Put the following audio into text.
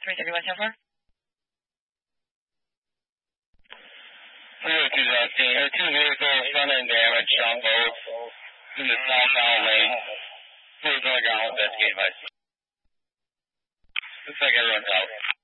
everyone so far? There are two vehicles front-end damage on both in the southbound lane. Please go down with that gate, Looks like everyone's out.